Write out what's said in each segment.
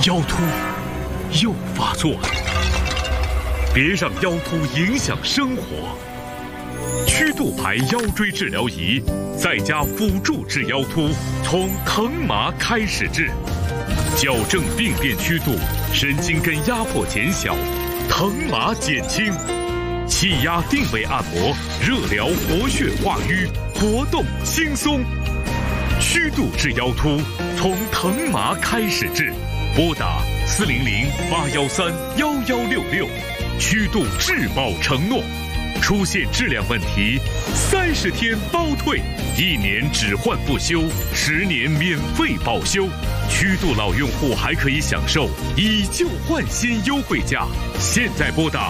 腰突又发作了，别让腰突影响生活。曲度牌腰椎治疗仪在家辅助治腰突，从疼麻开始治，矫正病变曲度，神经根压迫减小，疼麻减轻，气压定位按摩，热疗活血化瘀，活动轻松。曲度治腰突，从疼麻开始治，拨打400-813-1166，曲度质保承诺。出现质量问题，30天包退，1年只换不修，10年免费保修。曲度老用户还可以享受以旧换新优惠价。现在拨打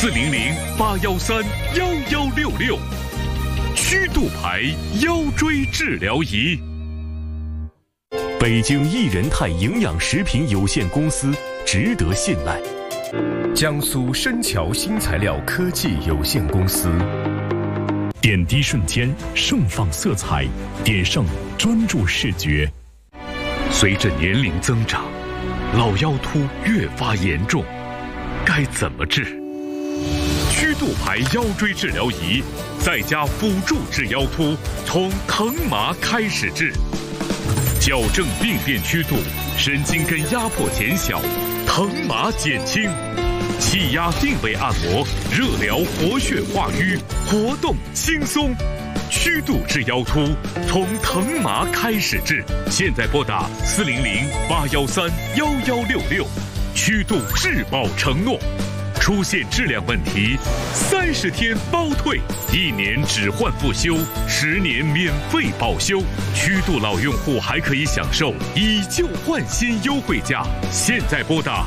400-813-1166，曲度牌腰椎治疗仪。 北京益仁泰营养食品有限公司值得信赖。江苏深桥新材料科技有限公司。点滴瞬间盛放色彩，点上专注视觉。 随着年龄增长，老腰突越发严重，该怎么治？曲度牌腰椎治疗仪在家辅助治腰突，从疼麻开始治，矫正病变曲度，神经根压迫减小，疼麻减轻，气压定位按摩，热疗活血化瘀，活动轻松。曲度治腰突，从疼麻开始治。现在拨打400-813-1166，曲度质保承诺。出现质量问题，30天包退，1年只换不修，10年免费保修。曲度老用户还可以享受以旧换新优惠价。现在拨打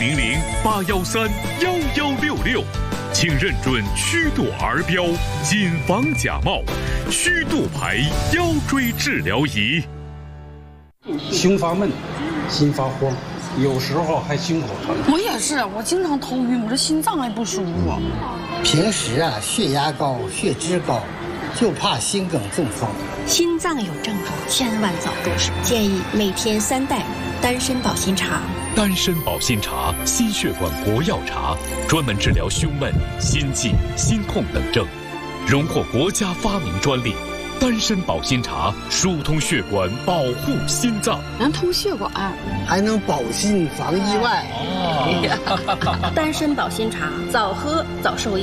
400-813-1166，请认准曲度儿标，谨防假冒。曲度牌腰椎治疗仪。 胸发闷，心发慌，有时候还心口疼。 我也是，我经常头晕，我这心脏还不舒服。 平时血压高，血脂高，就怕心梗中风。 心脏有症状，千万早重视。建议每天3袋丹参保心茶。 丹参保心茶，心血管国药茶，专门治疗胸闷、心悸、心痛等症，荣获国家发明专利。丹参保心茶疏通血管，保护心脏， 能通血管， 还能保心防意外。 丹参保心茶，早喝早受益。